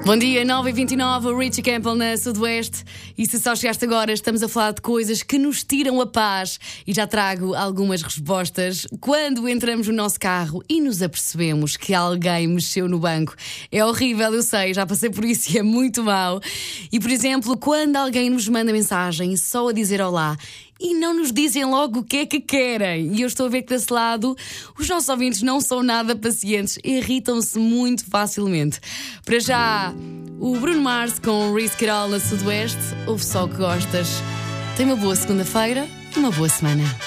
Bom dia, 9h29, o Richie Campbell na Sudoeste. E se só chegaste agora, estamos a falar de coisas que nos tiram a paz. E já trago algumas respostas. Quando entramos no nosso carro e nos apercebemos que alguém mexeu no banco. É horrível, eu sei, já passei por isso e é muito mau. E, por exemplo, quando alguém nos manda mensagem só a dizer olá e não nos dizem logo o que é que querem. E eu estou a ver que desse lado os nossos ouvintes não são nada pacientes, irritam-se muito facilmente. Para já, o Bruno Mars com o Risque It All na Sudoeste. Ouve só o que gostas. Tenha uma boa segunda-feira e uma boa semana.